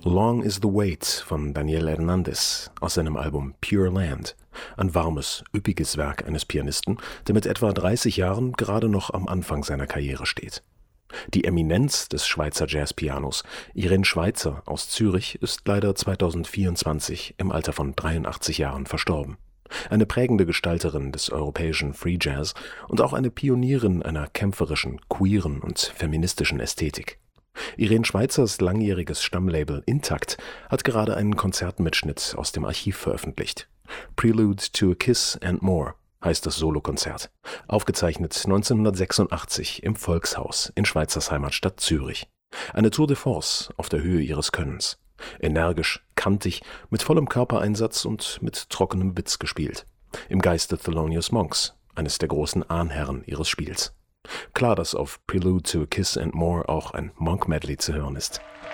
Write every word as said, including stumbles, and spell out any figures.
Long is the Wait von Daniel Hernandez aus seinem Album Pure Land. Ein warmes, üppiges Werk eines Pianisten, der mit etwa dreißig Jahren gerade noch am Anfang seiner Karriere steht. Die Eminenz des Schweizer Jazzpianos, Irene Schweizer aus Zürich, ist leider zweitausendvierundzwanzig im Alter von dreiundachtzig Jahren verstorben. Eine prägende Gestalterin des europäischen Free Jazz und auch eine Pionierin einer kämpferischen, queeren und feministischen Ästhetik. Irene Schweizers langjähriges Stammlabel Intakt hat gerade einen Konzertmitschnitt aus dem Archiv veröffentlicht. Prelude to a Kiss and More heißt das Solokonzert, aufgezeichnet neunzehnhundertsechsundachtzig im Volkshaus in Schweizers Heimatstadt Zürich. Eine Tour de force auf der Höhe ihres Könnens. Energisch, kantig, mit vollem Körpereinsatz und mit trockenem Witz gespielt. Im Geiste Thelonious Monks, eines der großen Ahnherren ihres Spiels. Klar, dass auf Prelude to a Kiss and More auch ein Monk-Medley zu hören ist.